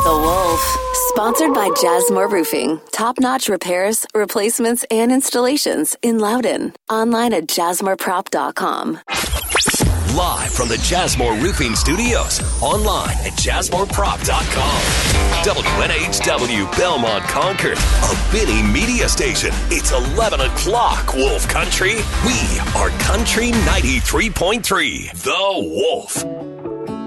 Wolf. Sponsored by Jasmine Roofing. Top-notch repairs, replacements, and installations in Loudon. Online at jasmoreprop.com. Live from the Jasmine Roofing Studios. Online at jasmoreprop.com. WNHW Belmont Concord, a Benny Media Station. It's 11 o'clock, Wolf Country. We are Country 93.3, The Wolf.